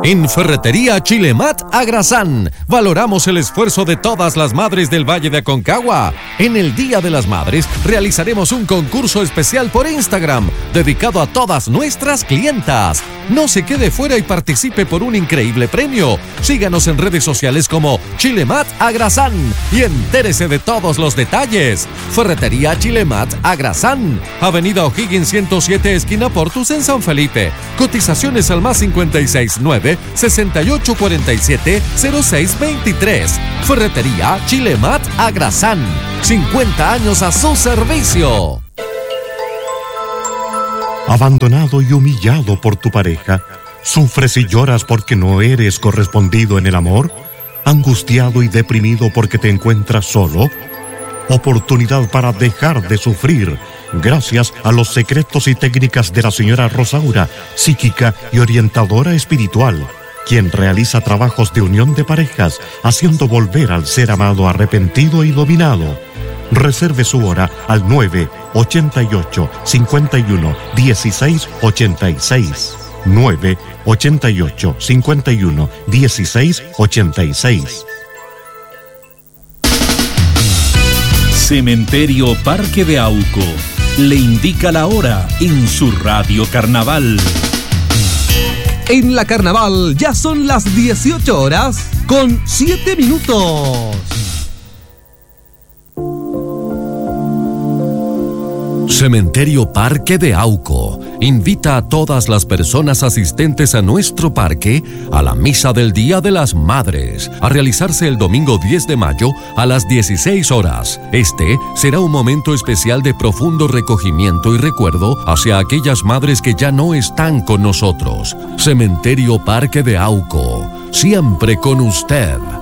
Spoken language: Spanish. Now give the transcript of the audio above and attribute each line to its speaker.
Speaker 1: En Ferretería Chilemat Agrasán, valoramos el esfuerzo de todas las madres del Valle de Aconcagua. En el Día de las Madres realizaremos un concurso especial por Instagram dedicado a todas nuestras clientas. No se quede fuera y participe por un increíble premio. Síganos en redes sociales como Chilemat Agrasán y entérese de todos los detalles. Ferretería Chilemat Agrasán, Avenida O'Higgins 107, esquina Portus en San Felipe. Cotizaciones al más 569-6847-0623. Ferretería Chilemat Agrasán, 50 años a su servicio.
Speaker 2: Abandonado y humillado por tu pareja, ¿sufres y lloras porque no eres correspondido en el amor? ¿Angustiado y deprimido porque te encuentras solo? Oportunidad para dejar de sufrir, gracias a los secretos y técnicas de la señora Rosaura, psíquica y orientadora espiritual, quien realiza trabajos de unión de parejas, haciendo volver al ser amado arrepentido y dominado. Reserve su hora al 988-51-1686. 988-51-1686.
Speaker 3: Cementerio Parque de Auco le indica la hora en su radio Carnaval.
Speaker 4: En la Carnaval ya son las 18 horas con 7 minutos.
Speaker 1: Cementerio Parque de Auco invita a todas las personas asistentes a nuestro parque a la Misa del Día de las Madres, a realizarse el domingo 10 de mayo a las 16 horas. Este será un momento especial de profundo recogimiento y recuerdo hacia aquellas madres que ya no están con nosotros. Cementerio Parque de Auco, siempre con usted.